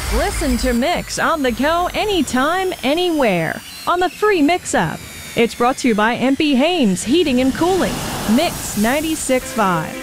Listen to Mix on the go anytime, anywhere on the free Mix app. It's brought to you by MP Haynes Heating and Cooling. Mix 96.5.